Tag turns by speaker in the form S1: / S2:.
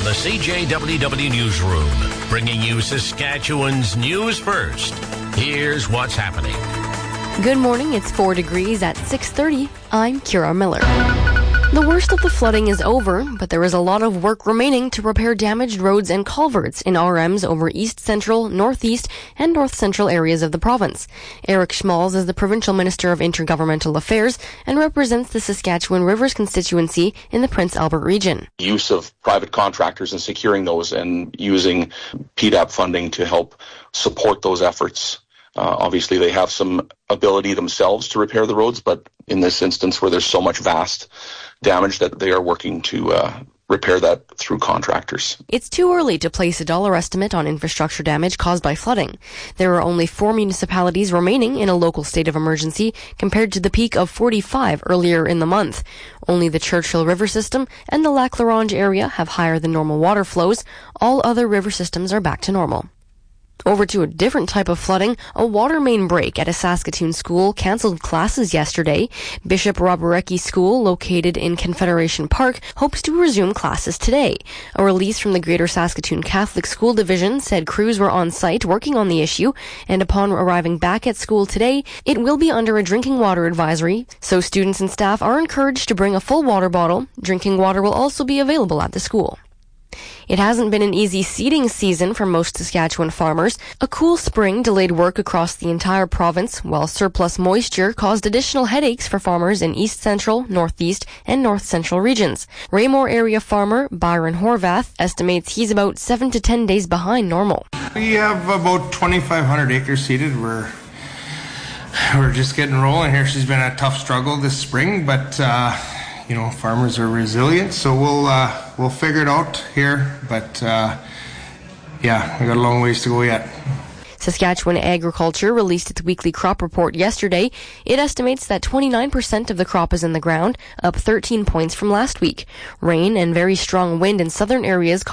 S1: the CJWW Newsroom, bringing you Saskatchewan's news first. Here's what's happening.
S2: Good morning, it's 4 degrees at 6:30. I'm Kira Miller. The worst of the flooding is over, but there is a lot of work remaining to repair damaged roads and culverts in RMs over east central, northeast, and north central areas of the province. Eric Schmalz is the Provincial Minister of Intergovernmental Affairs and represents the Saskatchewan Rivers constituency in the Prince Albert region.
S3: Use of private contractors and securing those and using PDAP funding to help support those efforts. Obviously, they have some ability themselves to repair the roads, but in this instance where there's so much vast damage that they are working to repair that through contractors.
S2: It's too early to place a dollar estimate on infrastructure damage caused by flooding. There are only 4 municipalities remaining in a local state of emergency compared to the peak of 45 earlier in the month. Only the Churchill River system and the Lac La Ronge area have higher than normal water flows. All other river systems are back to normal. Over to a different type of flooding, a water main break at a Saskatoon school canceled classes yesterday. Bishop Roborecki School, located in Confederation Park, hopes to resume classes today. A release from the Greater Saskatoon Catholic School Division said crews were on site working on the issue, and upon arriving back at school today, it will be under a drinking water advisory, so students and staff are encouraged to bring a full water bottle. Drinking water will also be available at the school. It hasn't been an easy seeding season for most Saskatchewan farmers. A cool spring delayed work across the entire province, while surplus moisture caused additional headaches for farmers in east central, northeast, and north central regions. Raymore area farmer Byron Horvath estimates he's about 7 to 10 days behind normal.
S4: We have about 2,500 acres seeded. We're just getting rolling here. She's been a tough struggle this spring, but farmers are resilient, so we'll figure it out here. But we got a long ways to go yet.
S2: Saskatchewan Agriculture released its weekly crop report yesterday. It estimates that 29% of the crop is in the ground, up 13 points from last week. Rain and very strong wind in southern areas